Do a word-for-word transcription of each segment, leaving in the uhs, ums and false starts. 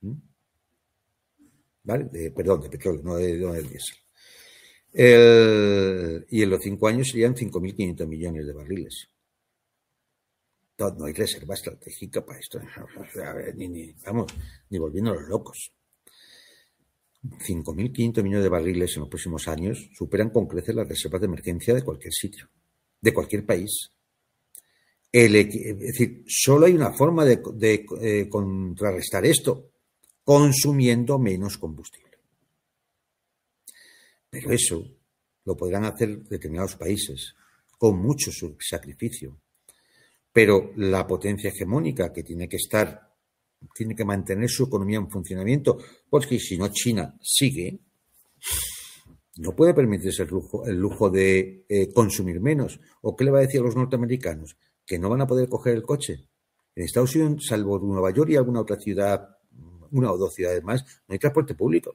¿Mm? ¿Vale? De, perdón, de petróleo, no de, no de diésel. El, y en los cinco años serían cinco mil quinientos millones de barriles. No, no hay reserva estratégica para esto. Ni, ni, vamos, ni volviéndonos locos. cinco mil quinientos millones de barriles en los próximos años superan con creces las reservas de emergencia de cualquier sitio, de cualquier país. El, es decir, solo hay una forma de, de eh, contrarrestar esto, consumiendo menos combustible. Pero eso lo podrán hacer determinados países, con mucho sacrificio. Pero la potencia hegemónica que tiene que estar, tiene que mantener su economía en funcionamiento, porque si no China sigue, no puede permitirse el lujo, el lujo de eh, consumir menos. ¿O qué le va a decir a los norteamericanos? Que no van a poder coger el coche. En Estados Unidos, salvo Nueva York y alguna otra ciudad, una o dos ciudades más, no hay transporte público.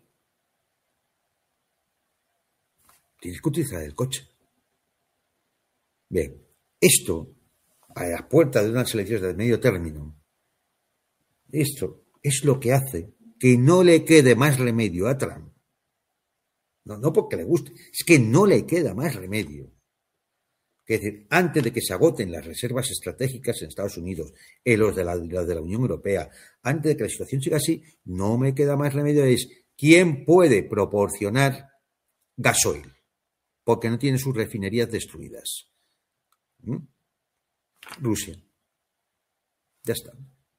Tienes que utilizar el coche. Bien, esto, a las puertas de unas elecciones de medio término, esto es lo que hace que no le quede más remedio a Trump. No, no porque le guste, es que no le queda más remedio. Es decir, antes de que se agoten las reservas estratégicas en Estados Unidos, en los de la, los de la Unión Europea, antes de que la situación siga así, no me queda más remedio. Es quién puede proporcionar gasoil, porque no tiene sus refinerías destruidas. ¿Mm? Rusia. Ya está.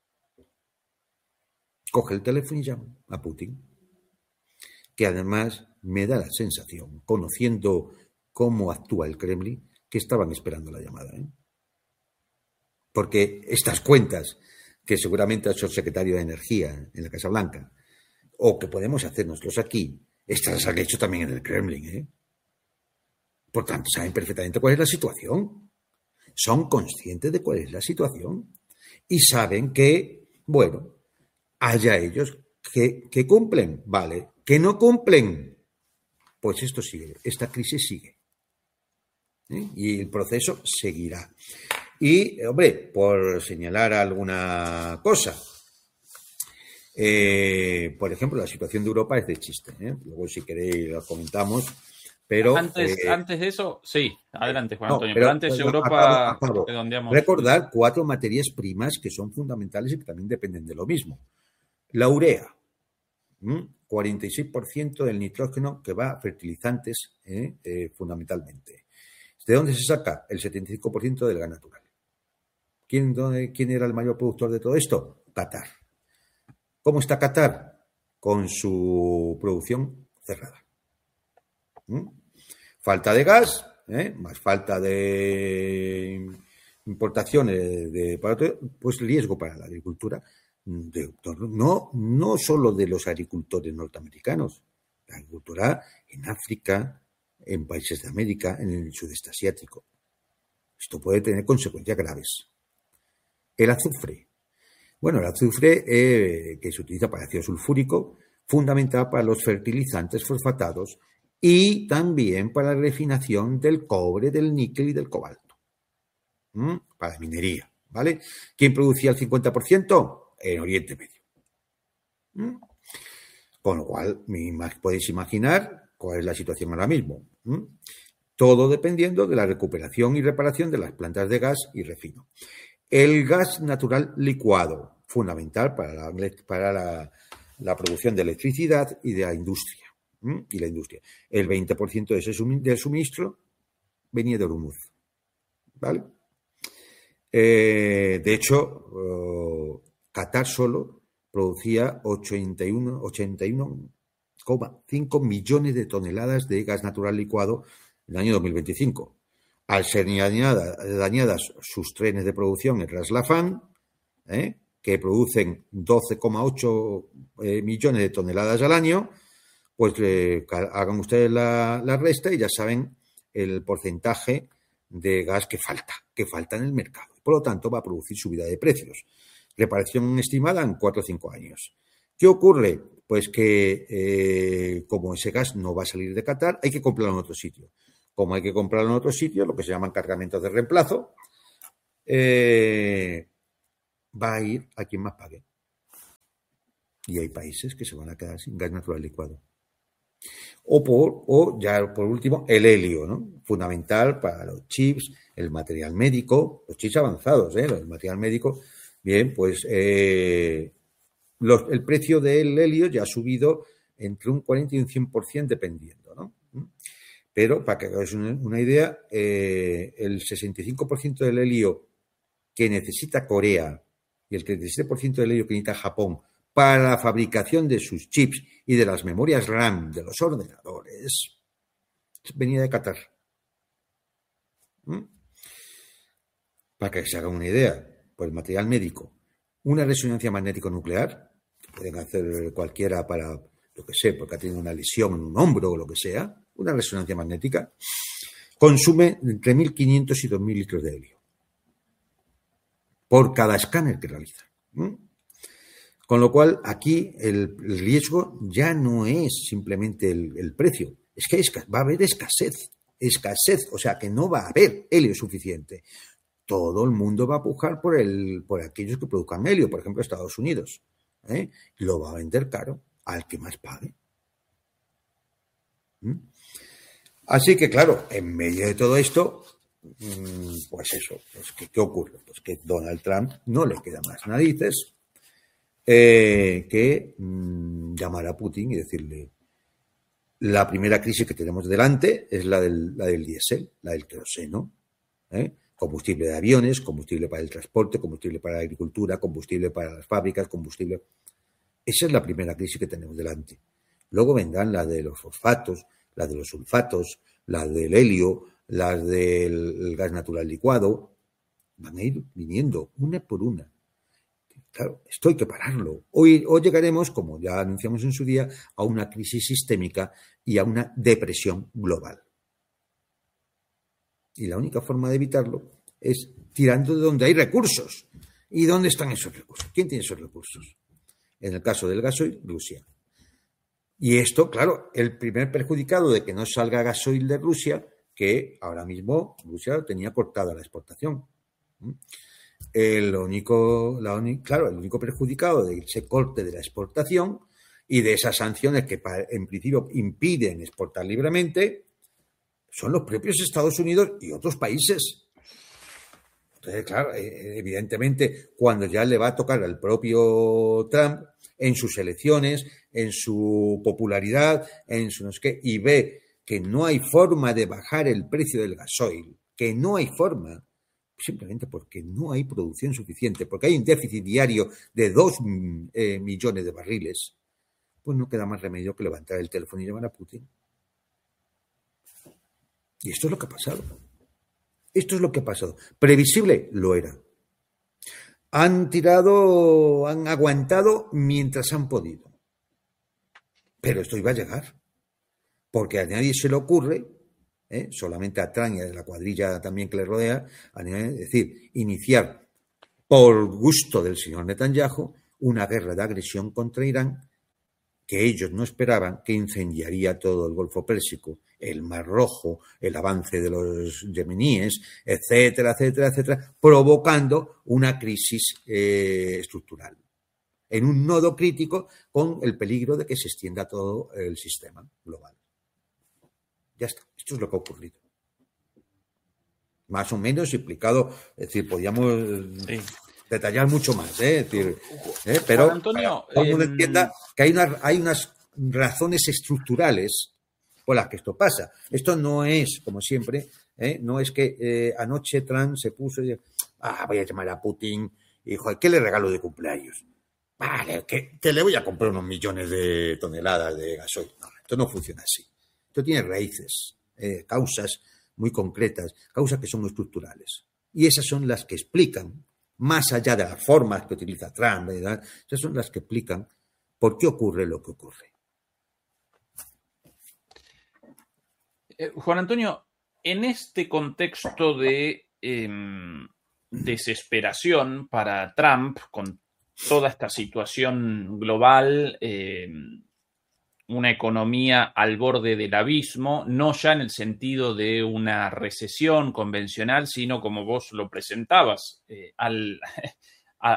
Coge el teléfono y llama a Putin, que además me da la sensación, conociendo cómo actúa el Kremlin, que estaban esperando la llamada. ¿eh? Porque estas cuentas, que seguramente ha hecho el secretario de Energía en la Casa Blanca, o que podemos hacer nosotros aquí, estas las han hecho también en el Kremlin. ¿eh? Por tanto, saben perfectamente cuál es la situación. Son conscientes de cuál es la situación. Y saben que, bueno, haya ellos que, que cumplen, vale, que no cumplen, pues esto sigue, esta crisis sigue. ¿Eh? Y el proceso seguirá. Y, hombre, por señalar alguna cosa, eh, por ejemplo, la situación de Europa es de chiste. ¿eh? Luego, si queréis, lo comentamos. Pero, antes, eh, antes de eso, sí, adelante, Juan Antonio. No, pero, pero antes pero Europa, acabo, acabo. redondeamos. Recordar cuatro materias primas que son fundamentales y que también dependen de lo mismo. La urea, ¿m? cuarenta y seis por ciento del nitrógeno que va a fertilizantes, ¿eh? Eh, fundamentalmente. ¿De dónde se saca? El setenta y cinco por ciento del gas natural. ¿Quién, dónde, ¿Quién era el mayor productor de todo esto? Qatar. ¿Cómo está Qatar? Con su producción cerrada. ¿Mm? Falta de gas, ¿eh? más falta de importaciones, de, pues riesgo para la agricultura. De, no, no solo de los agricultores norteamericanos, la agricultura en África, en países de América, en el sudeste asiático. Esto puede tener consecuencias graves. El azufre. Bueno, el azufre eh, que se utiliza para ácido sulfúrico, fundamental para los fertilizantes fosfatados y también para la refinación del cobre, del níquel y del cobalto. ¿Mm? Para la minería, ¿vale? ¿Quién producía el cincuenta por ciento? En Oriente Medio. ¿Mm? Con lo cual, podéis imaginar cuál es la situación ahora mismo. ¿Mm? Todo dependiendo de la recuperación y reparación de las plantas de gas y refino. El gas natural licuado, fundamental para la, para la, la producción de electricidad y de la industria. ¿Mm? Y la industria. El veinte por ciento de ese del suministro venía de Hormuz. ¿Vale? Eh, de hecho, uh, Qatar solo producía ochenta y uno coma cinco millones de toneladas de gas natural licuado en el año dos mil veinticinco. Al ser dañada, dañadas sus trenes de producción en Ras Laffan, ¿eh? que producen doce coma ocho eh, millones de toneladas al año, pues eh, hagan ustedes la, la resta y ya saben el porcentaje de gas que falta, que falta en el mercado. Por lo tanto, va a producir subida de precios. Reparación estimada en cuatro o cinco años. ¿Qué ocurre? Pues que eh, como ese gas no va a salir de Qatar, hay que comprarlo en otro sitio. Como hay que comprarlo en otro sitio, lo que se llaman cargamentos de reemplazo, eh, va a ir a quien más pague. Y hay países que se van a quedar sin gas natural licuado. O, por, o ya por último, el helio, ¿no? Fundamental para los chips, el material médico, los chips avanzados, ¿eh? El material médico. Bien, pues eh, los, el precio del helio ya ha subido entre un cuarenta y un cien por ciento dependiendo, ¿no? Pero, para que hagáis una, una idea, eh, el sesenta y cinco por ciento del helio que necesita Corea y el treinta y siete por ciento del helio que necesita Japón para la fabricación de sus chips y de las memorias RAM de los ordenadores, venía de Qatar. ¿Mm? Para que se haga una idea, pues el material médico, una resonancia magnético nuclear, que pueden hacer cualquiera para, lo que sé, porque ha tenido una lesión en un hombro o lo que sea, una resonancia magnética, consume entre mil quinientos y dos mil litros de helio por cada escáner que realiza. ¿Mm? Con lo cual, aquí el, el riesgo ya no es simplemente el, el precio, es que es, va a haber escasez, escasez, o sea que no va a haber helio suficiente. Todo el mundo va a pujar por, el, por aquellos que produzcan helio, por ejemplo, Estados Unidos, ¿eh? Lo va a vender caro al que más pague. ¿Mm? Así que, claro, en medio de todo esto, pues eso, pues ¿qué, qué ocurre? Pues que Donald Trump no le queda más narices eh, que mmm, llamar a Putin y decirle: la primera crisis que tenemos delante es la del, la del diésel, la del queroseno, ¿eh? Combustible de aviones, combustible para el transporte, combustible para la agricultura, combustible para las fábricas, combustible... Esa es la primera crisis que tenemos delante. Luego vendrán las de los fosfatos, las de los sulfatos, las del helio, las del gas natural licuado. Van a ir viniendo una por una. Claro, esto hay que pararlo. Hoy, hoy llegaremos, como ya anunciamos en su día, a una crisis sistémica y a una depresión global. Y la única forma de evitarlo es tirando de donde hay recursos. ¿Y dónde están esos recursos? ¿Quién tiene esos recursos? En el caso del gasoil, Rusia. Y esto, claro, el primer perjudicado de que no salga gasoil de Rusia, que ahora mismo Rusia tenía cortada la exportación. El único, la única, claro, el único perjudicado de ese corte de la exportación y de esas sanciones que en principio impiden exportar libremente son los propios Estados Unidos y otros países. Entonces, claro, evidentemente, cuando ya le va a tocar al propio Trump en sus elecciones, en su popularidad, en su no sé qué, y ve que no hay forma de bajar el precio del gasoil, que no hay forma, simplemente porque no hay producción suficiente, porque hay un déficit diario de dos eh, millones de barriles, pues no queda más remedio que levantar el teléfono y llamar a Putin. Y esto es lo que ha pasado. Esto es lo que ha pasado. ¿Previsible? Lo era. Han tirado, han aguantado mientras han podido. Pero esto iba a llegar. Porque a nadie se le ocurre, ¿eh? solamente a Trump y a la cuadrilla también que le rodea, a es decir, iniciar por gusto del señor Netanyahu una guerra de agresión contra Irán que ellos no esperaban, que incendiaría todo el Golfo Pérsico, el Mar Rojo, el avance de los yemeníes, etcétera, etcétera, etcétera, provocando una crisis eh, estructural en un nodo crítico con el peligro de que se extienda todo el sistema global. Ya está, esto es lo que ha ocurrido. Más o menos explicado, es decir, podíamos sí. detallar mucho más, ¿eh? Es decir, ¿eh? pero Juan Antonio, para que uno eh, entienda que hay, una, hay unas razones estructurales por las que esto pasa. Esto no es, como siempre, ¿eh? no es que eh, anoche Trump se puso y ah, voy a llamar a Putin y dijo, ¿qué le regalo de cumpleaños? Vale, que, que le voy a comprar unos millones de toneladas de gasoil. No, esto no funciona así. Esto tiene raíces, eh, causas muy concretas, causas que son estructurales. Y esas son las que explican, más allá de las formas que utiliza Trump, ¿verdad? Esas son las que explican por qué ocurre lo que ocurre. Eh, Juan Antonio, en este contexto de eh, desesperación para Trump, con toda esta situación global, eh, una economía al borde del abismo, no ya en el sentido de una recesión convencional, sino como vos lo presentabas, eh, al, a,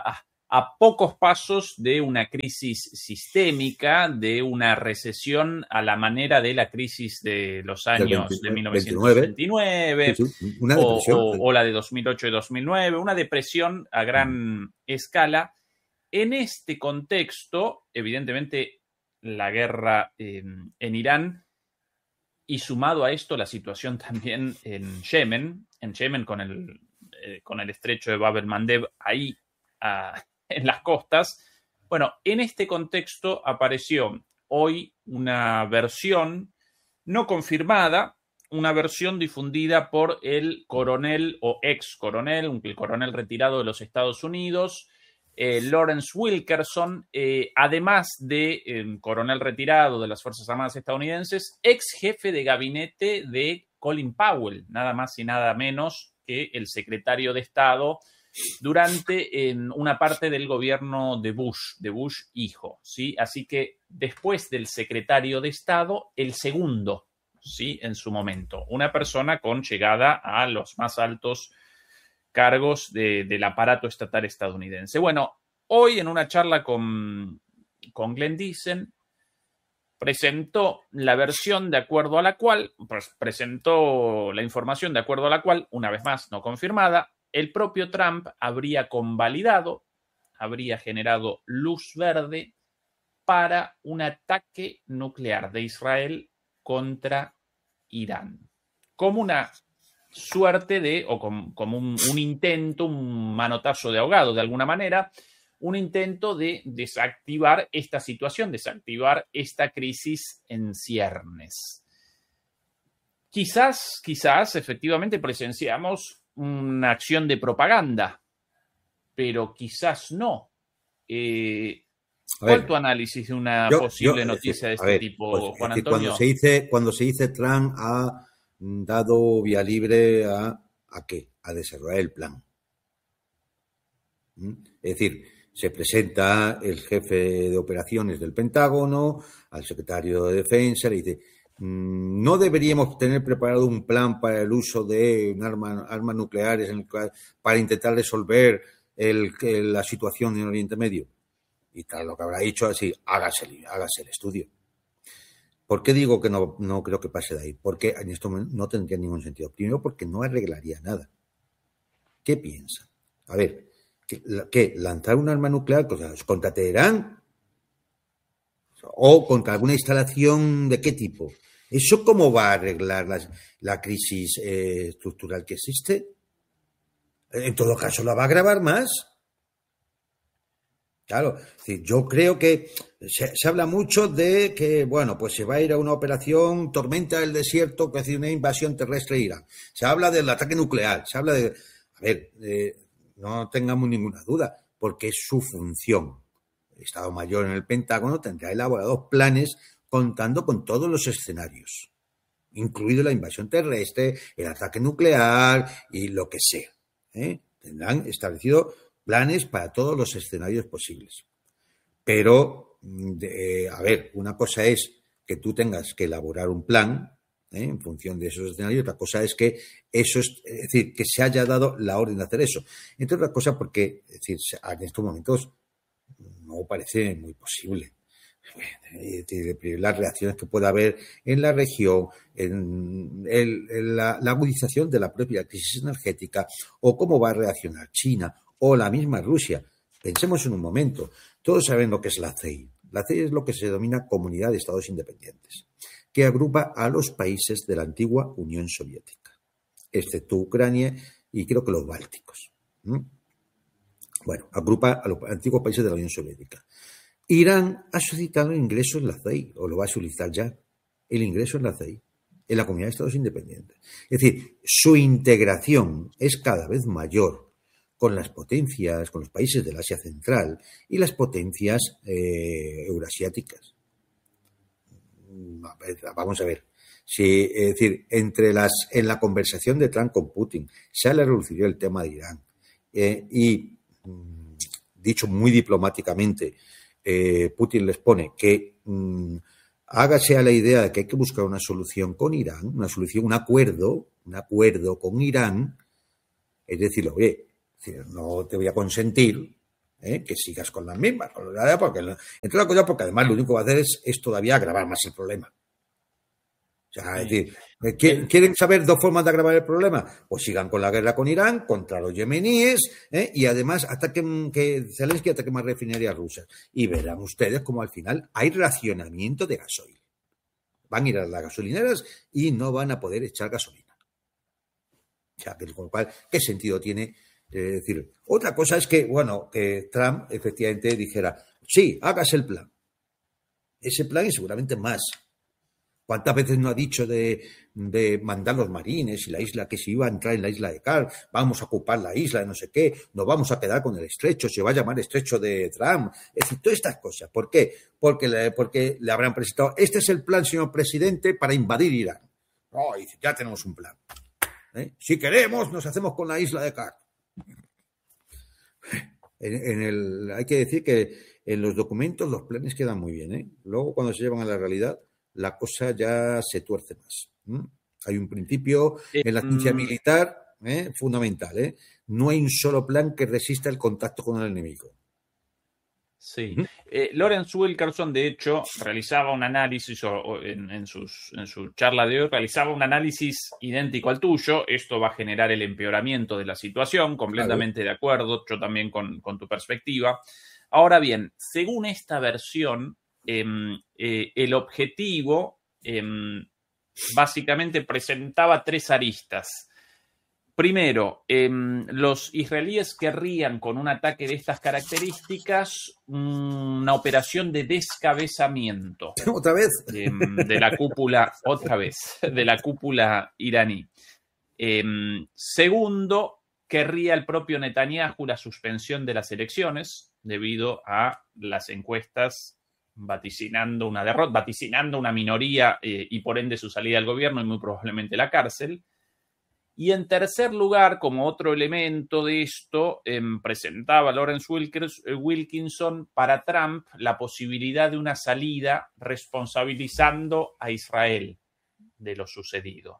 a pocos pasos de una crisis sistémica, de una recesión a la manera de la crisis de los años veintinueve, de mil novecientos veintinueve sí, sí. Una o, o, o la de dos mil ocho y dos mil nueve, una depresión a gran mm. escala. En este contexto, evidentemente, la guerra eh, en Irán y sumado a esto la situación también en Yemen, en Yemen con el, eh, con el estrecho de Bab el-Mandeb ahí a, en las costas. Bueno, en este contexto apareció hoy una versión no confirmada, una versión difundida por el coronel o ex coronel, el coronel retirado de los Estados Unidos, eh, Lawrence Wilkerson, eh, además de eh, coronel retirado de las Fuerzas Armadas estadounidenses, ex jefe de gabinete de Colin Powell, nada más y nada menos que el secretario de Estado durante en una parte del gobierno de Bush, de Bush hijo, ¿sí? Así que después del secretario de Estado, el segundo, ¿sí? En su momento, una persona con llegada a los más altos cargos de, del aparato estatal estadounidense. Bueno, hoy en una charla con, con Glenn Diesen, presentó la versión de acuerdo a la cual, pues, presentó la información de acuerdo a la cual, una vez más no confirmada, el propio Trump habría convalidado, habría generado luz verde para un ataque nuclear de Israel contra Irán. Como una suerte de, o como, como un, un intento, un manotazo de ahogado de alguna manera, un intento de desactivar esta situación, desactivar esta crisis en ciernes. Quizás, quizás efectivamente presenciamos una acción de propaganda, pero quizás no. Eh, ¿Cuál es tu análisis de una yo, posible yo, noticia de este ver, tipo, pues, Juan Antonio? Cuando se dice, cuando se dice Trump ha dado vía libre a, ¿a qué? A desarrollar el plan. ¿Mm? Es decir, se presenta el jefe de operaciones del Pentágono al secretario de Defensa, le dice: no deberíamos tener preparado un plan para el uso de arma, armas nucleares en el, para intentar resolver el, el, la situación en Oriente Medio. Y tal, lo que habrá dicho así, hágase, hágase el estudio. ¿Por qué digo que no, no creo que pase de ahí? Porque en esto no tendría ningún sentido. Primero, porque no arreglaría nada. ¿Qué piensa? A ver, ¿qué? ¿qué ¿Lanzar un arma nuclear contra Teherán? ¿O contra alguna instalación de qué tipo? ¿Eso cómo va a arreglar la, la crisis eh, estructural que existe? En todo caso, la va a agravar más. Claro, es decir, yo creo que se, se habla mucho de que, bueno, pues se va a ir a una operación tormenta del desierto, que es decir, una invasión terrestre de Irán. Se habla del ataque nuclear, se habla de... A ver, eh, no tengamos ninguna duda, porque es su función. El Estado Mayor en el Pentágono tendrá elaborados planes contando con todos los escenarios, incluido la invasión terrestre, el ataque nuclear y lo que sea. ¿eh? Tendrán establecido planes para todos los escenarios posibles. Pero, eh, a ver, una cosa es que tú tengas que elaborar un plan ¿eh? en función de esos escenarios, otra cosa es que eso es, es decir, que se haya dado la orden de hacer eso. Entre otras cosas porque, es decir, en estos momentos no parece muy posible. Las reacciones que pueda haber en la región, en, el, en la, la agudización de la propia crisis energética, o cómo va a reaccionar China o la misma Rusia. Pensemos en un momento. Todos saben lo que es la C E I. La C E I es lo que se denomina Comunidad de Estados Independientes, que agrupa a los países de la antigua Unión Soviética, excepto Ucrania y creo que los bálticos. ¿Mm? Bueno, agrupa a los antiguos países de la Unión Soviética. Irán ha solicitado el ingreso en la C E I, o lo va a solicitar ya, el ingreso en la C E I, en la Comunidad de Estados Independientes. Es decir, su integración es cada vez mayor con las potencias, con los países del Asia Central y las potencias eh, eurasiáticas. Vamos a ver. Si, es decir, entre las, en la conversación de Trump con Putin se le reducido el tema de Irán eh, y, dicho muy diplomáticamente, Eh, Putin les pone que mmm, hágase a la idea de que hay que buscar una solución con Irán, una solución, un acuerdo, un acuerdo con Irán, es decir, oye, no te voy a consentir ¿eh? Que sigas con las mismas, con la, porque, entre otras cosas, porque además lo único que va a hacer es, es todavía agravar más el problema. O sea, es decir, ¿quieren saber dos formas de agravar el problema? Pues sigan con la guerra con Irán, contra los yemeníes, ¿eh? Y además ataquen, que Zelensky ataque más refinerías rusas. Y verán ustedes como al final hay racionamiento de gasoil. Van a ir a las gasolineras y no van a poder echar gasolina. O sea, con lo cual, ¿qué sentido tiene? Es decir, otra cosa es que, bueno, que Trump efectivamente dijera, sí, hágase el plan. Ese plan y seguramente más. ¿Cuántas veces no ha dicho de, de mandar los marines y la isla, que se iba a entrar en la isla de Car, vamos a ocupar la isla de no sé qué, nos vamos a quedar con el estrecho, se va a llamar estrecho de Trump? Es decir, todas estas cosas. ¿Por qué? Porque le, porque le habrán presentado, este es el plan, señor presidente, para invadir Irán. No, dice, ya tenemos un plan. ¿Eh? Si queremos, nos hacemos con la isla de Car. En, en el, hay que decir que en los documentos los planes quedan muy bien, ¿eh? Luego, cuando se llevan a la realidad, la cosa ya se tuerce más. ¿Mm? Hay un principio en la ciencia militar ¿eh? fundamental. ¿eh? No hay un solo plan que resista el contacto con el enemigo. Sí. ¿Mm? Eh, Lawrence Wilkerson, de hecho, realizaba un análisis, o, o en, en, sus, en su charla de hoy, realizaba un análisis idéntico al tuyo. Esto va a generar el empeoramiento de la situación, completamente claro. De acuerdo, yo también con, con tu perspectiva. Ahora bien, según esta versión, Eh, eh, el objetivo eh, básicamente presentaba tres aristas. Primero, eh, los israelíes querrían, con un ataque de estas características, una operación de descabezamiento. ¿Otra vez? Eh, de la cúpula, otra vez, de la cúpula iraní. Eh, segundo, querría el propio Netanyahu la suspensión de las elecciones debido a las encuestas vaticinando una derrota, vaticinando una minoría eh, y por ende su salida al gobierno y muy probablemente la cárcel. Y en tercer lugar, como otro elemento de esto, eh, presentaba Lawrence Wilkers, eh, Wilkinson para Trump la posibilidad de una salida responsabilizando a Israel de lo sucedido.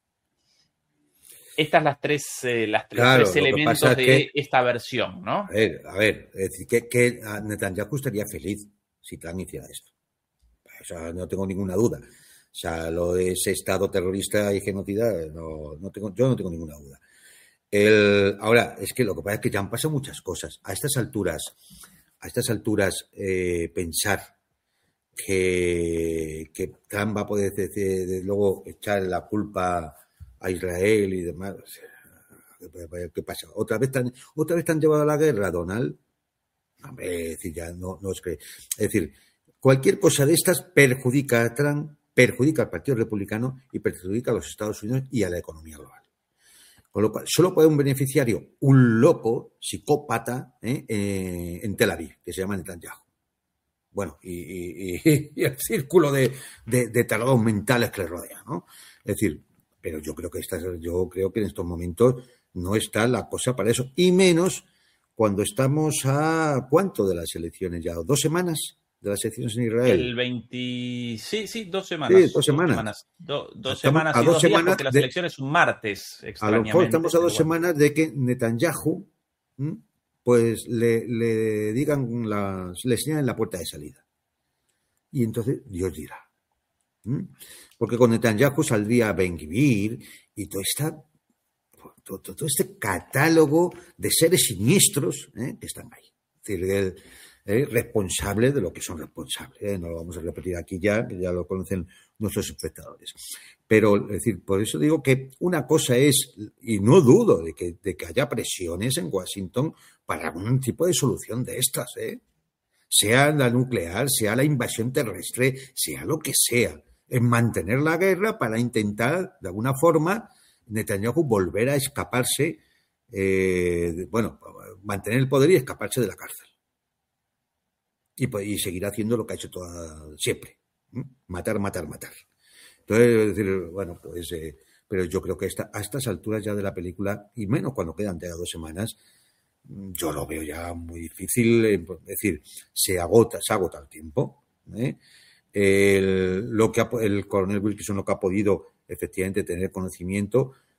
Estas las tres, eh, las, claro, los tres elementos de que, esta versión, ¿no? A ver, a ver, es decir, que, que Netanyahu estaría feliz si Trump hiciera esto. O sea, no tengo ninguna duda. O sea, lo de ese Estado terrorista y genocida, no, no tengo, yo no tengo ninguna duda. El, ahora, es que lo que pasa es que ya han pasado muchas cosas. A estas alturas, a estas alturas, eh, pensar que, que Trump va a poder de, de, de, luego echar la culpa a Israel y demás. ¿Qué pasa? ¿Otra vez tan, otra vez te han llevado a la guerra, Donald? Es decir, ya no, no es que. Es decir, cualquier cosa de estas perjudica a Trump, perjudica al Partido Republicano y perjudica a los Estados Unidos y a la economía global. Con lo cual, solo puede un beneficiario, un loco, psicópata, ¿eh? Eh, en Tel Aviv, que se llama Netanyahu. Bueno, y, y, y el círculo de, de, de tardados mentales que le rodea, ¿no? Es decir, pero yo creo que esta, yo creo que en estos momentos no está la cosa para eso, y menos cuando estamos a ¿cuánto de las elecciones ya? ¿Dos semanas de las elecciones en Israel? El veinte, sí, sí, dos semanas. Sí, dos semanas. Dos semanas, Do, dos semanas y dos dos semanas días porque las de, elecciones son martes, a lo mejor estamos a dos bueno. semanas de que Netanyahu pues le, le digan las, le señalen la puerta de salida. Y entonces Dios dirá. Porque con Netanyahu saldría Ben Gvir y todo esta Todo, todo este catálogo de seres siniestros ¿eh? que están ahí. Es decir, el, eh, responsables de lo que son responsables. ¿eh? No lo vamos a repetir aquí ya, que ya lo conocen nuestros espectadores. Pero, es decir, por eso digo que una cosa es, y no dudo de que, de que haya presiones en Washington para algún tipo de solución de estas, ¿eh? Sea la nuclear, sea la invasión terrestre, sea lo que sea. Es mantener la guerra para intentar, de alguna forma, Netanyahu volver a escaparse, eh, bueno, mantener el poder y escaparse de la cárcel. Y, pues, y seguir haciendo lo que ha hecho toda, siempre. ¿Mm? Matar, matar, matar. Entonces, es decir, bueno, pues, eh, pero yo creo que esta, a estas alturas ya de la película, y menos cuando quedan ya dos semanas, yo lo veo ya muy difícil. Es decir, se agota, se agota el tiempo. ¿eh? El, lo que ha, el coronel Wilkinson lo que ha podido efectivamente tener conocimiento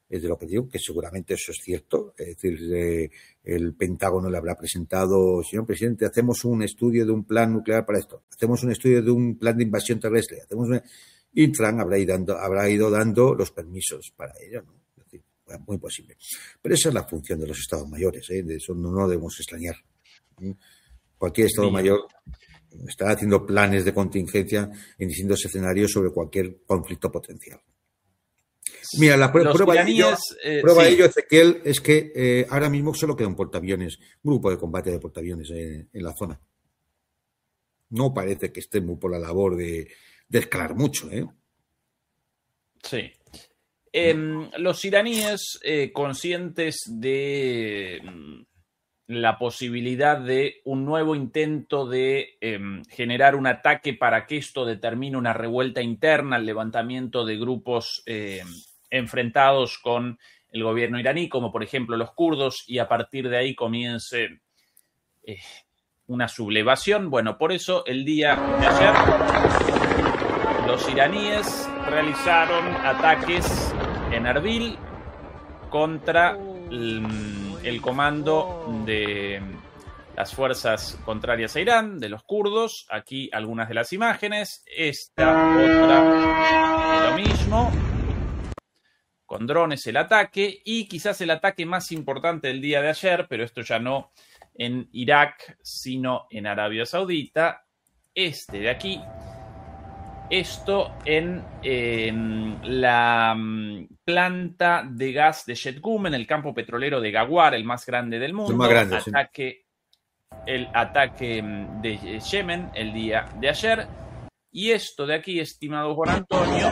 es de lo que digo, que seguramente eso es cierto. Es decir, eh, el Pentágono le habrá presentado, señor presidente, hacemos un estudio de un plan nuclear para esto, hacemos un estudio de un plan de invasión terrestre, hacemos una... y Trump habrá ido dando, habrá ido dando los permisos para ello, ¿no? Es decir, bueno, muy posible. Pero esa es la función de los estados mayores, ¿eh? De eso no nos debemos extrañar. Cualquier estado Bien. mayor está haciendo planes de contingencia en distintos escenarios sobre cualquier conflicto potencial. Mira, la prueba, prueba, iraníes, de, ello, eh, prueba sí. de ello, Ezequiel, es que eh, ahora mismo solo queda un portaaviones, un grupo de combate de portaaviones eh, en la zona. No parece que estén muy por la labor de, de escalar mucho, ¿eh? Sí. Eh, los iraníes, eh, conscientes de la posibilidad de un nuevo intento de eh, generar un ataque para que esto determine una revuelta interna, el levantamiento de grupos eh, enfrentados con el gobierno iraní, como por ejemplo los kurdos, y a partir de ahí comience eh, una sublevación. Bueno, por eso el día de ayer los iraníes realizaron ataques en Erbil contra el, el comando de las fuerzas contrarias a Irán, de los kurdos. Aquí algunas de las imágenes. Esta otra de lo mismo. Con drones el ataque. Y quizás el ataque más importante del día de ayer, pero esto ya no en Irak, sino en Arabia Saudita. Este de aquí. Esto en, en la um, planta de gas de Shetgum, en el campo petrolero de Ghawar, el más grande del mundo. El más grande, ataque, sí. El ataque de Yemen el día de ayer. Y esto de aquí, estimado Juan Antonio,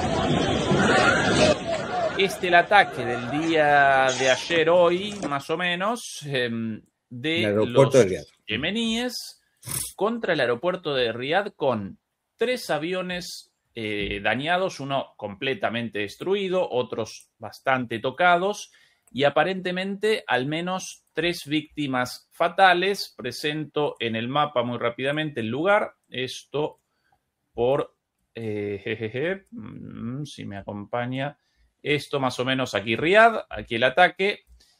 este el ataque del día de ayer, hoy, más o menos, eh, de los de yemeníes contra el aeropuerto de Riad con tres aviones eh, dañados, uno completamente destruido, otros bastante tocados y aparentemente al menos tres víctimas fatales. Presento en el mapa muy rápidamente el lugar. Esto por, eh, jejeje, si me acompaña, esto más o menos aquí Riad, aquí el ataque.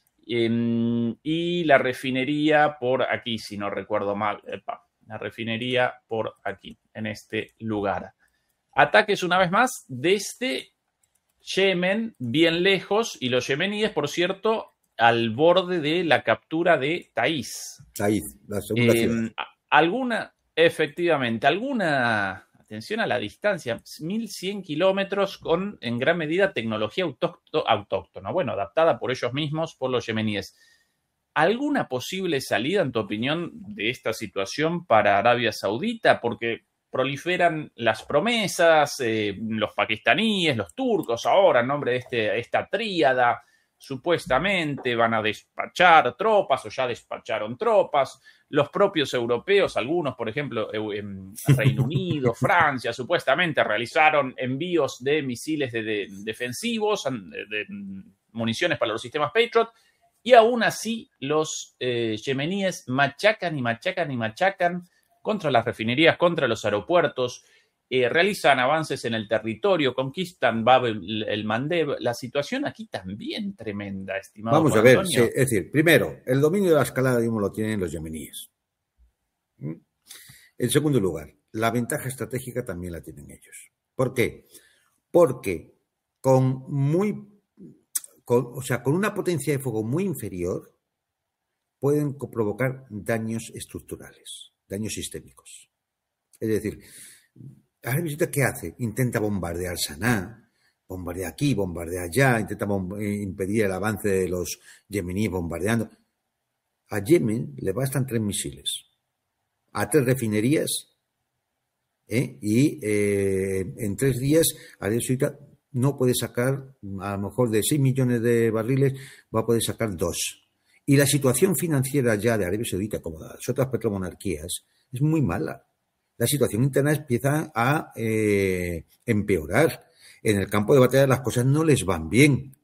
Eh, y la refinería por aquí, si no recuerdo mal. Epa. La refinería por aquí, en este lugar. Ataques una vez más desde Yemen, bien lejos, y los yemeníes, por cierto, al borde de la captura de Taiz. Taiz, la segunda eh, ciudad. Alguna, efectivamente, alguna, atención a la distancia, mil cien kilómetros con, en gran medida, tecnología autóctona, autóctona, bueno, adaptada por ellos mismos, por los yemeníes. ¿Alguna posible salida, en tu opinión, de esta situación para Arabia Saudita? Porque proliferan las promesas, eh, los pakistaníes, los turcos ahora, en nombre de este, esta tríada, supuestamente van a despachar tropas o ya despacharon tropas. Los propios europeos, algunos, por ejemplo, en Reino Unido, Francia, supuestamente realizaron envíos de misiles de, de, defensivos, de, de municiones para los sistemas Patriot. Y aún así, los eh, yemeníes machacan y machacan y machacan contra las refinerías, contra los aeropuertos, eh, realizan avances en el territorio, conquistan Bab el, el Mandeb. La situación aquí también tremenda, estimado Vamos Juan a ver, sí, es decir, primero, el dominio de la escalada mismo lo tienen los yemeníes. ¿Mm? En segundo lugar, la ventaja estratégica también la tienen ellos. ¿Por qué? Porque con muy Con, o sea, con una potencia de fuego muy inferior, pueden provocar daños estructurales, daños sistémicos. Es decir, Arabia Saudita, ¿qué hace? Intenta bombardear Saná, bombardea aquí, bombardea allá, intenta impedir el avance de los yemeníes bombardeando. A Yemen le bastan tres misiles, a tres refinerías, ¿eh? y eh, en tres días Arabia Saudita no puede sacar, a lo mejor de seis millones de barriles, va a poder sacar dos. Y la situación financiera ya de Arabia Saudita, como las otras petromonarquías, es muy mala. La situación interna empieza a eh, empeorar. En el campo de batalla las cosas no les van bien.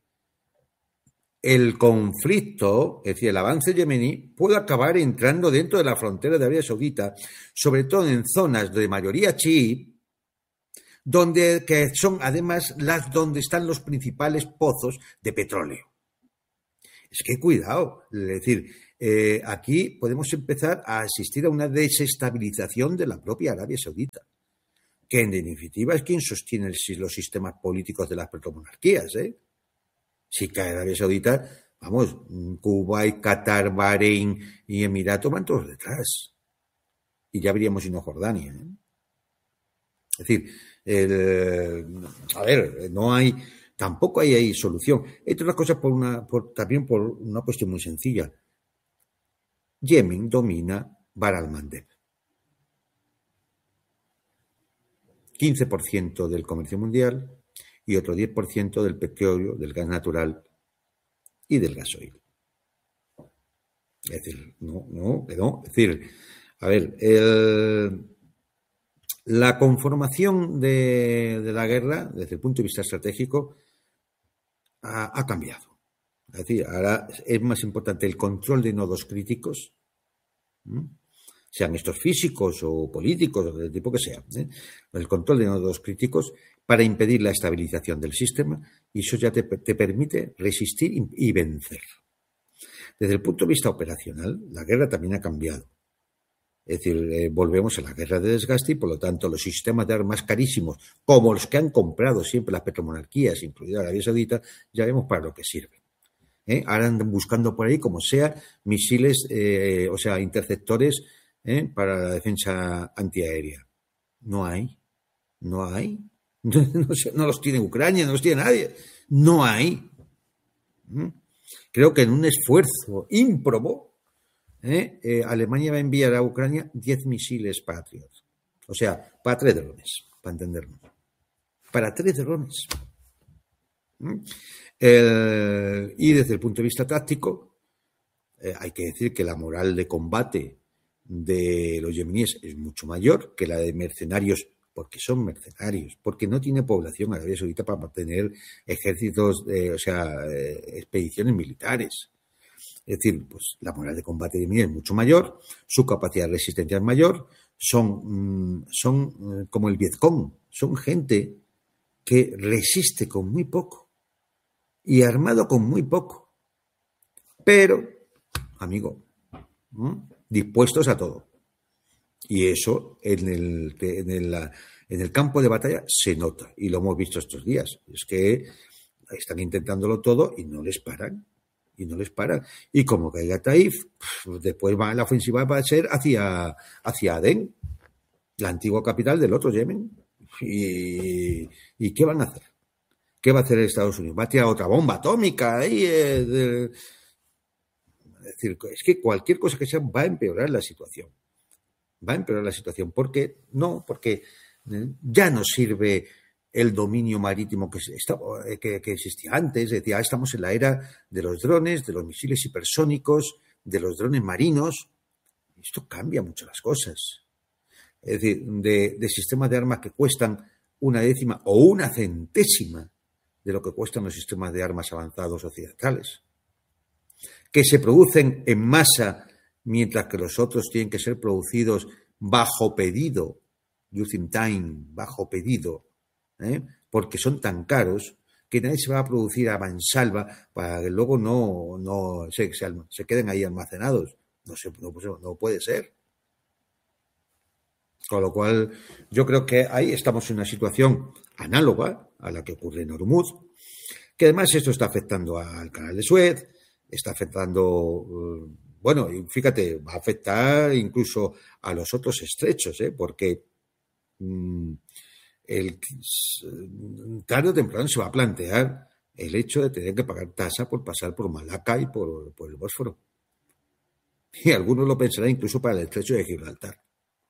El conflicto, es decir, el avance yemení, puede acabar entrando dentro de la frontera de Arabia Saudita, sobre todo en zonas de mayoría chií, donde, que son además las donde están los principales pozos de petróleo. Es que cuidado, es decir, eh, aquí podemos empezar a asistir a una desestabilización de la propia Arabia Saudita, que en definitiva es quien sostiene los sistemas políticos de las petromonarquías, ¿eh? Si cae Arabia Saudita, vamos, Kuwait, Qatar, Bahrein y Emiratos van todos detrás. Y ya veríamos si no Jordania, ¿eh? Es decir, el, a ver, no hay, tampoco hay ahí solución. Entre otras cosas, por una, por, también por una cuestión muy sencilla. Yemen domina Bab el-Mandeb. quince por ciento del comercio mundial y otro diez por ciento del petróleo, del gas natural y del gasoil. Es decir, no, no, no. Es decir, a ver, el, la conformación de, de la guerra, desde el punto de vista estratégico, ha, ha cambiado. Es decir, ahora es más importante el control de nodos críticos, ¿m? Sean estos físicos o políticos o del tipo que sean, ¿eh? El control de nodos críticos para impedir la estabilización del sistema, y eso ya te, te permite resistir y, y vencer. Desde el punto de vista operacional, la guerra también ha cambiado. Es decir, eh, volvemos a la guerra de desgaste y, por lo tanto, los sistemas de armas carísimos, como los que han comprado siempre las petromonarquías, incluida Arabia Saudita, ya vemos para lo que sirven. ¿Eh? Ahora andan buscando por ahí, como sea, misiles, eh, o sea, interceptores, ¿eh? Para la defensa antiaérea. No hay. No hay. No, no los tiene Ucrania, no los tiene nadie. No hay. ¿Mm? Creo que en un esfuerzo ímprobo, ¿eh? Eh, Alemania va a enviar a Ucrania diez misiles Patriot. O sea, para tres drones, para entenderlo. Para tres drones. ¿Mm? El, y desde el punto de vista táctico, eh, hay que decir que la moral de combate de los yemeníes es mucho mayor que la de mercenarios, porque son mercenarios, porque no tiene población Arabia Saudita para mantener ejércitos, eh, o sea, eh, expediciones militares. Es decir, pues la moral de combate de yemeníes es mucho mayor, su capacidad de resistencia es mayor, son, son como el Vietcong, son gente que resiste con muy poco y armado con muy poco, pero, amigo, ¿eh? dispuestos a todo. Y eso en el, en, el, en el campo de batalla se nota, y lo hemos visto estos días. Es que están intentándolo todo y no les paran. Y no les paran. Y como caiga Taif, después va, la ofensiva va a ser hacia, hacia Adén, la antigua capital del otro Yemen. ¿Y, ¿Y qué van a hacer? ¿Qué va a hacer Estados Unidos? ¿Va a tirar otra bomba atómica ahí? Eh, de, es decir, es que cualquier cosa que sea va a empeorar la situación. Va a empeorar la situación. ¿Por qué? No, porque ya no sirve el dominio marítimo que, está, que, que existía antes. Es decir, ya estamos en la era de los drones, de los misiles hipersónicos, de los drones marinos. Esto cambia mucho las cosas. Es decir, de, de sistemas de armas que cuestan una décima o una centésima de lo que cuestan los sistemas de armas avanzados occidentales, que se producen en masa, mientras que los otros tienen que ser producidos bajo pedido, just in time, bajo pedido, ¿eh? Porque son tan caros que nadie se va a producir a mansalva para que luego no, no se, se, se queden ahí almacenados. No, se, no, no puede ser. Con lo cual, yo creo que ahí estamos en una situación análoga a la que ocurre en Hormuz, que además esto está afectando al canal de Suez, está afectando, bueno, y fíjate, va a afectar incluso a los otros estrechos, ¿eh? Porque mmm, el, tarde o temprano se va a plantear el hecho de tener que pagar tasa por pasar por Malaca y por, por el Bósforo. Y algunos lo pensarán incluso para el estrecho de Gibraltar.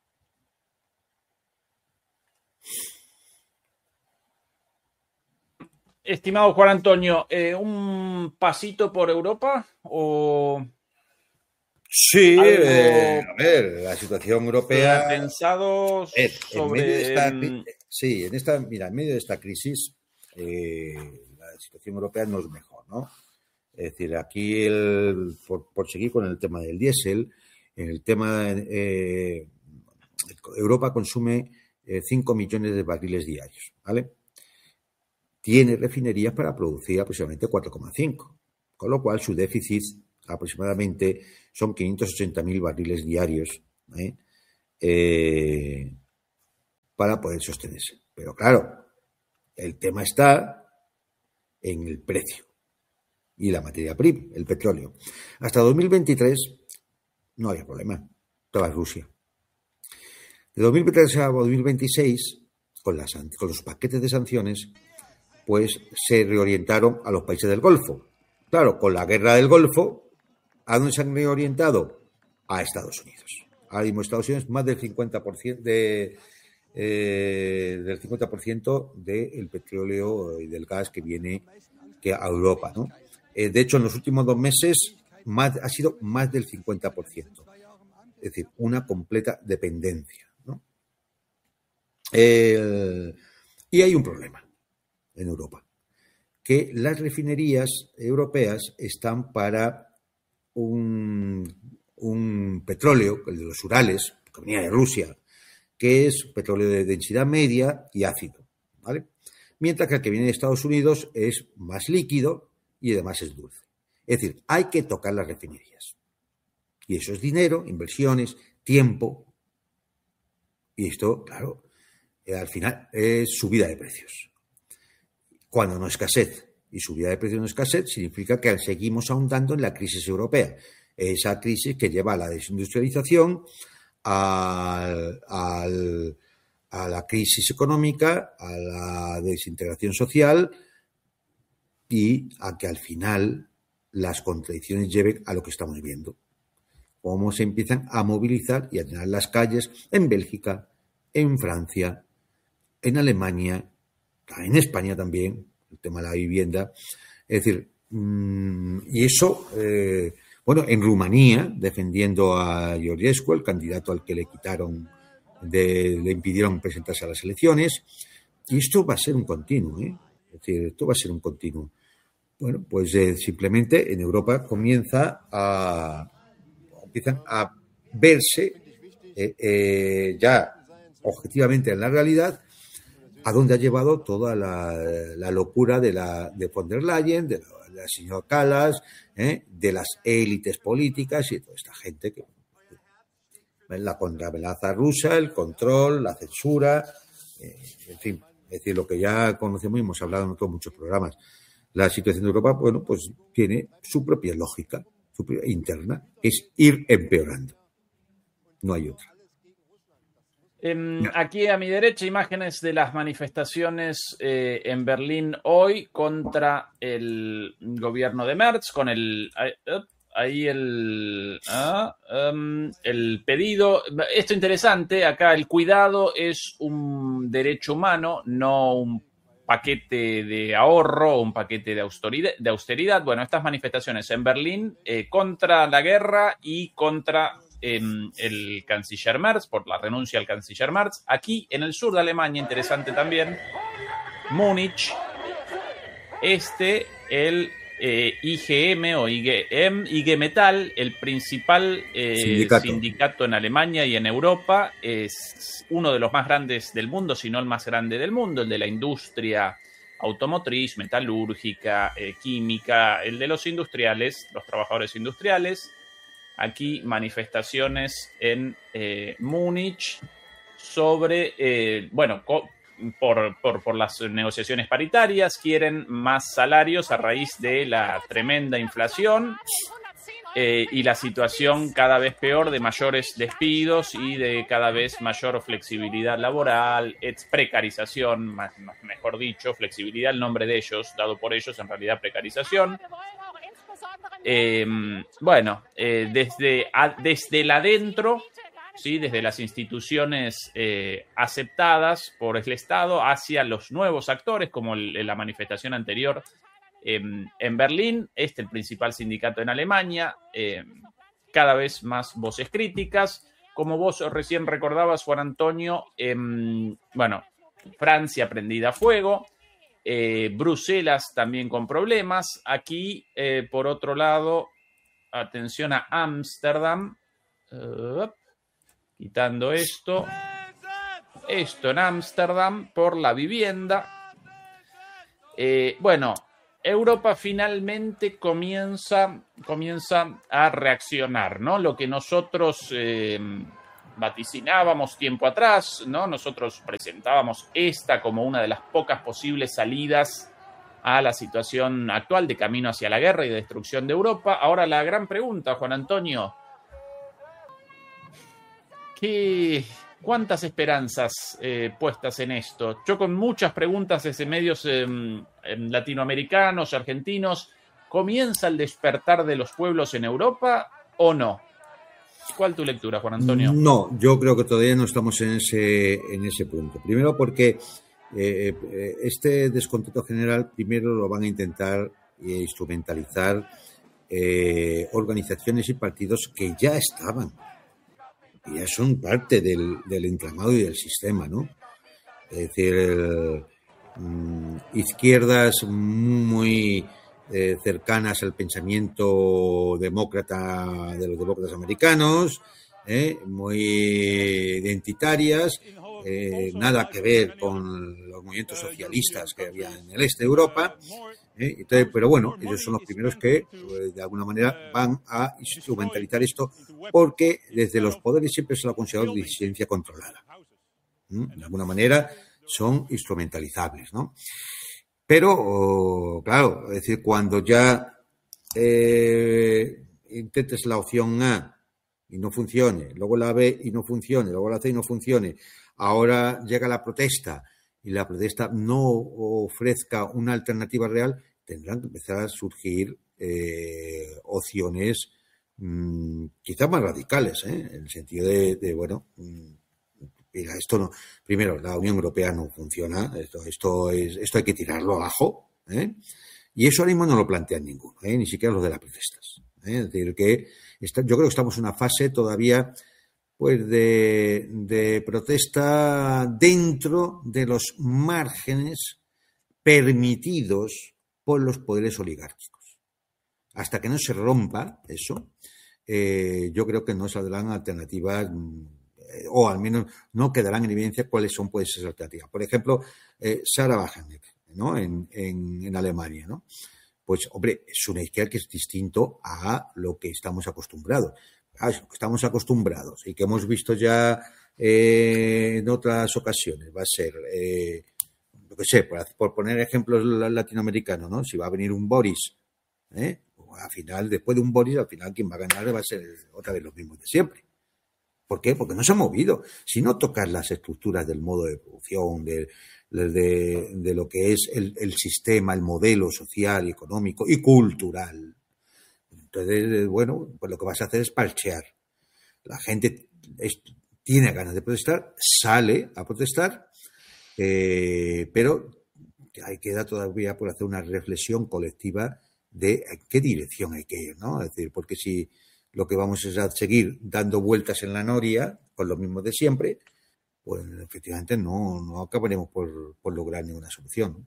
Estimado Juan Antonio, eh, ¿un pasito por Europa o...? Sí, eh, a ver, la situación europea... Pensado eh, sobre... En medio de esta, sí, en esta, mira, en medio de esta crisis, eh, la situación europea no es mejor, ¿no? Es decir, aquí, el, por, por seguir con el tema del diésel, en el tema... Eh, Europa consume eh, cinco millones de barriles diarios, ¿vale? Tiene refinerías para producir aproximadamente cuatro coma cinco, con lo cual su déficit aproximadamente son quinientos ochenta mil barriles diarios, ¿eh? Eh, para poder sostenerse. Pero claro, el tema está en el precio y la materia prima, el petróleo. Hasta dos mil veintitrés no había problema, estaba Rusia. De dos mil veintitrés a dos mil veintiséis, con, las, con los paquetes de sanciones, pues se reorientaron a los países del Golfo. Claro, con la guerra del Golfo, ¿a dónde se han reorientado? A Estados Unidos. Ahora mismo Estados Unidos más del cincuenta por ciento de, eh, del cincuenta por ciento del petróleo y del gas que viene que a Europa, ¿no? Eh, de hecho, en los últimos dos meses más, ha sido más del cincuenta por ciento. Es decir, una completa dependencia, ¿no? Eh, y hay un problema en Europa, que las refinerías europeas están para un, un petróleo, el de los Urales, que venía de Rusia, que es petróleo de densidad media y ácido, ¿vale? Mientras que el que viene de Estados Unidos es más líquido y además es dulce. Es decir, hay que tocar las refinerías. Y eso es dinero, inversiones, tiempo. Y esto, claro, eh, al final es subida de precios. Cuando no escasez y subida de precios no escasez, significa que seguimos ahondando en la crisis europea. Esa crisis que lleva a la desindustrialización, al, al, a la crisis económica, a la desintegración social y a que al final las contradicciones lleven a lo que estamos viendo. Cómo se empiezan a movilizar y a llenar las calles en Bélgica, en Francia, en Alemania, en España también, el tema de la vivienda. Es decir, mmm, y eso, eh, bueno, en Rumanía, defendiendo a Georgescu, el candidato al que le quitaron, de, le impidieron presentarse a las elecciones, y esto va a ser un continuo, ¿eh? Es decir, esto va a ser un continuo. Bueno, pues eh, simplemente en Europa comienza a, empiezan a verse eh, eh, ya objetivamente en la realidad a dónde ha llevado toda la, la locura de, la, de von der Leyen, de la, de la señora Kallas, ¿eh? De las élites políticas y de toda esta gente que la contraamenaza rusa, el control, la censura, eh, en fin, es decir, lo que ya conocemos y hemos hablado en otros muchos programas. La situación de Europa, bueno, pues tiene su propia lógica, su propia interna, es ir empeorando. No hay otra. Eh, aquí a mi derecha, imágenes de las manifestaciones eh, en Berlín hoy contra el gobierno de Merz, con el ahí el, ah, um, el pedido. Esto interesante, acá el cuidado es un derecho humano, no un paquete de ahorro o un paquete de austeridad, de austeridad. Bueno, estas manifestaciones en Berlín eh, contra la guerra y contra eh, el canciller Merz, por la renuncia al canciller Merz. Aquí en el sur de Alemania, interesante también, Múnich, este, el eh, I G M o I G M, I G Metall, el principal eh, sindicato. sindicato en Alemania y en Europa, es uno de los más grandes del mundo, si no el más grande del mundo, el de la industria automotriz, metalúrgica, eh, química, el de los industriales, los trabajadores industriales. Aquí manifestaciones en eh, Múnich sobre, eh, bueno, co- Por, por, por las negociaciones paritarias, quieren más salarios a raíz de la tremenda inflación eh, y la situación cada vez peor de mayores despidos y de cada vez mayor flexibilidad laboral, precarización, más, mejor dicho, flexibilidad, el nombre de ellos, dado por ellos, en realidad precarización. Eh, bueno, eh, desde, a, desde el adentro, ¿sí? Desde las instituciones eh, aceptadas por el Estado hacia los nuevos actores, como el, la manifestación anterior eh, en Berlín, este el principal sindicato en Alemania, eh, cada vez más voces críticas. Como vos recién recordabas, Juan Antonio, eh, bueno, Francia prendida a fuego, eh, Bruselas también con problemas. Aquí, eh, por otro lado, atención a Ámsterdam, uh, quitando esto, esto en Ámsterdam por la vivienda. Eh, bueno, Europa finalmente comienza, comienza a reaccionar, ¿no? Lo que nosotros eh, vaticinábamos tiempo atrás, ¿no? Nosotros presentábamos esta como una de las pocas posibles salidas a la situación actual de camino hacia la guerra y de destrucción de Europa. Ahora la gran pregunta, Juan Antonio, ¿qué, ¿cuántas esperanzas eh, puestas en esto? Yo con muchas preguntas desde medios eh, latinoamericanos, argentinos, ¿comienza el despertar de los pueblos en Europa o no? ¿Cuál tu lectura, Juan Antonio? No, yo creo que todavía no estamos en ese, en ese punto. Primero porque eh, este descontento general primero lo van a intentar eh, instrumentalizar eh, organizaciones y partidos que ya estaban, que ya son parte del, del entramado y del sistema, ¿no? Es decir, el, mm, izquierdas muy eh, cercanas al pensamiento demócrata de los demócratas americanos, eh, muy identitarias, eh, nada que ver con los movimientos socialistas que había en el este de Europa. ¿Eh? Entonces, pero bueno, ellos son los primeros que pues, de alguna manera van a instrumentalizar esto porque desde los poderes siempre se lo ha considerado disidencia controlada. ¿Mm? De alguna manera son instrumentalizables, ¿no? Pero, oh, claro, es decir, cuando ya eh, intentes la opción A y no funcione, luego la B y no funcione, luego la C y no funcione, ahora llega la protesta y la protesta no ofrezca una alternativa real, tendrán que empezar a surgir eh, opciones mmm, quizás más radicales, ¿eh? En el sentido de, de bueno, mira, esto no, primero, la Unión Europea no funciona, esto, esto, es, esto hay que tirarlo abajo, ¿eh? Y eso ahora mismo no lo plantean ninguno, ¿eh? Ni siquiera los de las protestas, ¿eh? Es decir, que está, yo creo que estamos en una fase todavía pues de, de protesta dentro de los márgenes permitidos por los poderes oligárquicos. Hasta que no se rompa eso, eh, yo creo que no saldrán alternativas, eh, o al menos no quedarán en evidencia cuáles son pues, esas alternativas. Por ejemplo, eh, Sarah Wagenknecht, ¿no? en, en, en Alemania, ¿no? Pues, hombre, es una izquierda que es distinto a lo que estamos acostumbrados. Claro, lo que estamos acostumbrados y que hemos visto ya eh, en otras ocasiones va a ser... Eh, lo que sé, por, por poner ejemplos latinoamericanos, ¿no? Si va a venir un Boris, ¿eh? Al final, después de un Boris, al final quien va a ganar va a ser otra vez los mismos de siempre. ¿Por qué? Porque no se ha movido. Si no tocas las estructuras del modo de producción, de, de, de lo que es el, el sistema, el modelo social, económico y cultural, entonces, bueno, pues lo que vas a hacer es parchear. La gente es, tiene ganas de protestar, sale a protestar, Eh, pero hay que dar todavía por hacer una reflexión colectiva de en qué dirección hay que ir, ¿no? Es decir, porque si lo que vamos es a seguir dando vueltas en la noria con lo mismo de siempre, pues efectivamente no, no acabaremos por, por lograr ninguna solución.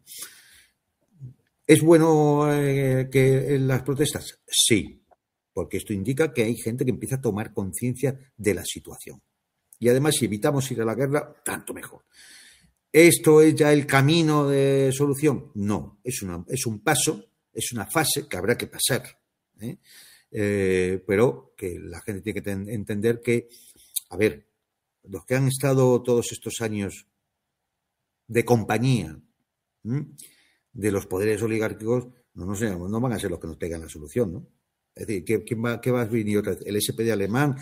¿Es bueno eh, que en las protestas? Sí, porque esto indica que hay gente que empieza a tomar conciencia de la situación. Y además, si evitamos ir a la guerra, tanto mejor. ¿Esto es ya el camino de solución? No, es, una, es un paso, es una fase que habrá que pasar, ¿eh? Eh, pero que la gente tiene que ten, entender que, a ver, los que han estado todos estos años de compañía ¿eh? de los poderes oligárquicos, no, no, sé, no van a ser los que nos traigan la solución, ¿no? Es decir, ¿qué, quién va, qué va a venir otra vez? ¿El S P D alemán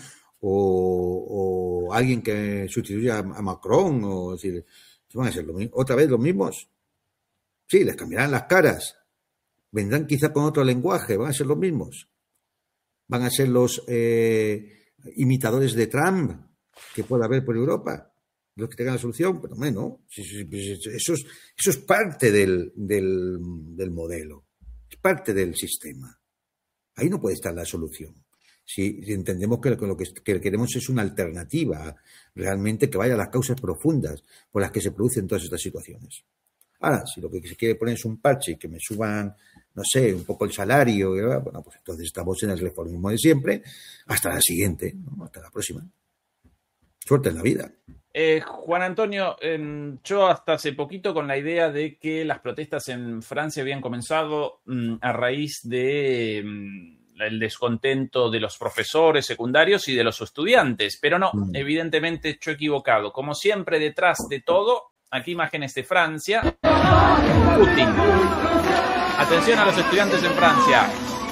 o, o alguien que sustituya a Macron? O, es decir, ¿van a ser lo mismo? ¿Otra vez los mismos? Sí, les cambiarán las caras. Vendrán quizá con otro lenguaje. ¿Van a ser los mismos? ¿Van a ser los eh, imitadores de Trump que pueda haber por Europa? Los que tengan la solución. Pero bueno, eso es, eso es parte del, del, del modelo. Es parte del sistema. Ahí no puede estar la solución. Si entendemos que lo que queremos es una alternativa realmente que vaya a las causas profundas por las que se producen todas estas situaciones. Ahora, si lo que se quiere poner es un parche y que me suban, no sé, un poco el salario, bueno, pues entonces estamos en el reformismo de siempre. Hasta la siguiente, ¿no? Hasta la próxima. Suerte en la vida. Eh, Juan Antonio, eh, yo hasta hace poquito con la idea de que las protestas en Francia habían comenzado mm, a raíz de mm, el descontento de los profesores secundarios y de los estudiantes, pero no, mm. evidentemente yo he equivocado. Como siempre, detrás de todo, aquí imágenes de Francia, Putin. Atención a los estudiantes en Francia.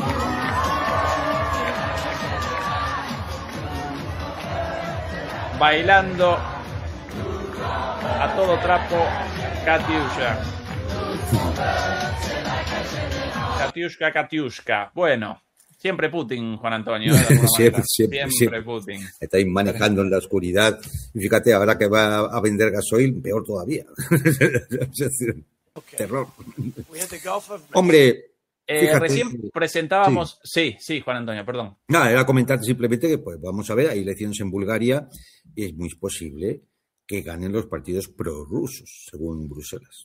Bailando a todo trapo, Katiushka. Katiushka, Katiushka. Bueno, siempre Putin, Juan Antonio. siempre, siempre, siempre, siempre Putin. Estáis manejando en la oscuridad. Y fíjate, ahora que va a vender gasoil, peor todavía. Terror. Hombre... Eh, fíjate, recién presentábamos... Sí. sí, sí, Juan Antonio, perdón. Nada, era comentarte simplemente que, pues, vamos a ver, hay elecciones en Bulgaria y es muy posible que ganen los partidos prorrusos, según Bruselas.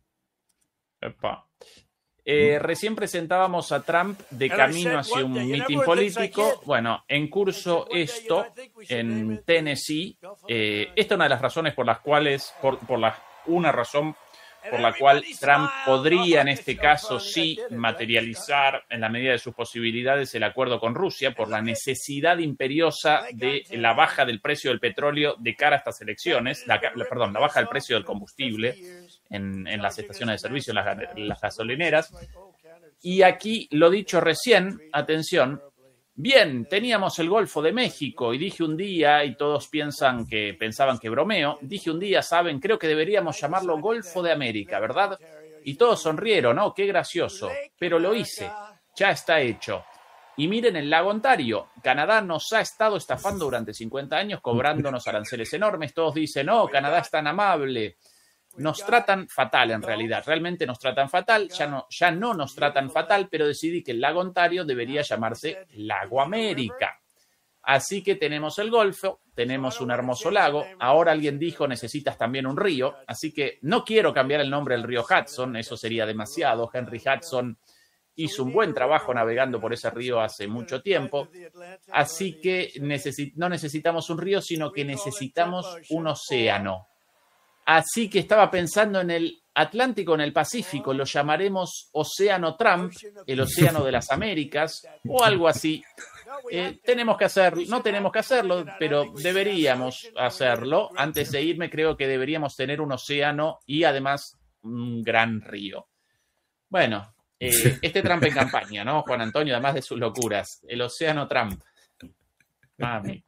Epa. Eh, ¿Mm? Recién presentábamos a Trump de camino hacia un mitin político. Bueno, en curso esto en Tennessee. Eh, esta es una de las razones por las cuales, por, por la, una razón por la cual Trump podría en este caso sí materializar en la medida de sus posibilidades el acuerdo con Rusia por la necesidad imperiosa de la baja del precio del petróleo de cara a estas elecciones, la, la, perdón, la baja del precio del combustible en, en las estaciones de servicio, en las, en las gasolineras. Y aquí lo dicho recién, atención, bien, teníamos el Golfo de México y dije un día, y todos piensan que pensaban que bromeo, dije un día, saben, creo que deberíamos llamarlo Golfo de América, ¿verdad? Y todos sonrieron, ¿no? Qué gracioso. Pero lo hice, ya está hecho. Y miren el lago Ontario, Canadá nos ha estado estafando durante cincuenta años, cobrándonos aranceles enormes, todos dicen, no, Canadá es tan amable. Nos tratan fatal en realidad, realmente nos tratan fatal, ya no, ya no nos tratan fatal, pero decidí que el lago Ontario debería llamarse Lago América. Así que tenemos el Golfo, tenemos un hermoso lago, ahora alguien dijo necesitas también un río, así que no quiero cambiar el nombre del río Hudson, eso sería demasiado. Henry Hudson hizo un buen trabajo navegando por ese río hace mucho tiempo, así que necesi- no necesitamos un río, sino que necesitamos un océano. Así que estaba pensando en el Atlántico, en el Pacífico, lo llamaremos Océano Trump, el Océano de las Américas, o algo así. Eh, tenemos que hacerlo, no tenemos que hacerlo, pero deberíamos hacerlo. Antes de irme, creo que deberíamos tener un océano y además un gran río. Bueno, eh, este Trump en campaña, ¿no, Juan Antonio? Además de sus locuras, el Océano Trump. Mami.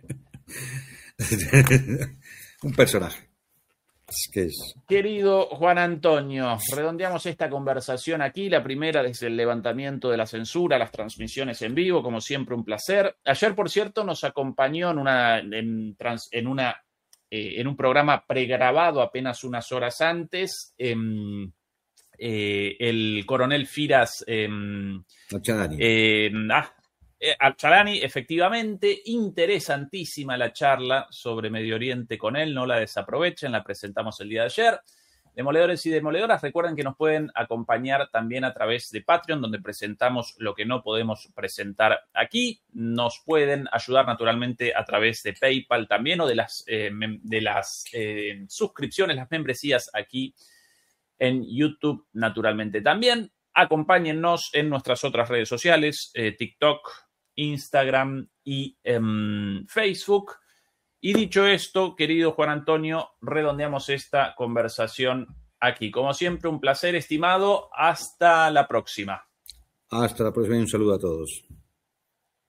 Un personaje. Es que es... Querido Juan Antonio, redondeamos esta conversación aquí. La primera desde el levantamiento de la censura, las transmisiones en vivo, como siempre un placer. Ayer, por cierto, nos acompañó en, una, en, trans, en, una, eh, en un programa pregrabado apenas unas horas antes eh, eh, el coronel Firas eh, eh, ah, Eh, Al-Chalani, efectivamente, interesantísima la charla sobre Medio Oriente con él, no la desaprovechen, la presentamos el día de ayer. Demoledores y demoledoras, recuerden que nos pueden acompañar también a través de Patreon, donde presentamos lo que no podemos presentar aquí. Nos pueden ayudar naturalmente a través de PayPal también o de las, eh, de las eh, suscripciones, las membresías aquí en YouTube naturalmente también. Acompáñennos en nuestras otras redes sociales, eh, TikTok, Instagram y um, Facebook. Y dicho esto, querido Juan Antonio, redondeamos esta conversación aquí. Como siempre, un placer, estimado. Hasta la próxima. Hasta la próxima y un saludo a todos.